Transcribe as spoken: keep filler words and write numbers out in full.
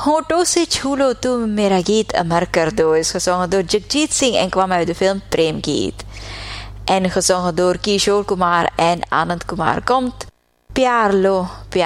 Hoto se chulo tu mera git amar kardo is gezongen door Jagjit Singh en kwam uit de film Prem Geet. En gezongen door Kishore Kumar en Anand Kumar komt Pyar Lo Pyar